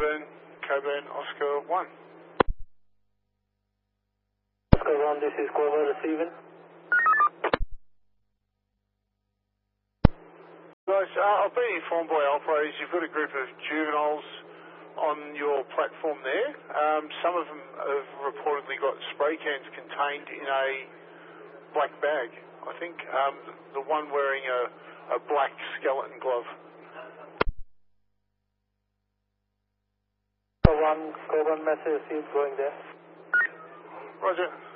Coburn, Oscar 1. Oscar 1, this is Clover receiving. Guys, I've been informed by operators you've got a group of juveniles on your platform there. Some of them have reportedly got spray cans contained in a black bag. I think the one wearing a black skeleton glove. One message received going there. Roger.